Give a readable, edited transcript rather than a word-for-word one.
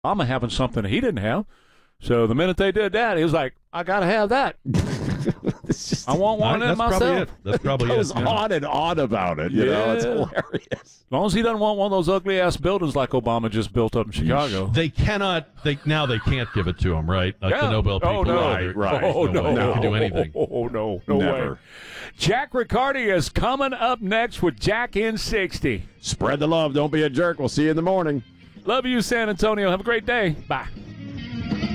Obama having something he didn't have. So the minute they did that, he was like, I got to have that. I want one in myself. That's probably it. Goes on and on about it. You know, it's hilarious. As long as he doesn't want one of those ugly-ass buildings like Obama just built up in Chicago. They can't give it to him, right? Like the Nobel people. Oh, no. Right. Oh, No no. way. They can do anything. Oh, no. No Never. way. Jack Riccardi is coming up next with Jack in 60. Spread the love. Don't be a jerk. We'll see you in the morning. Love you, San Antonio. Have a great day. Bye.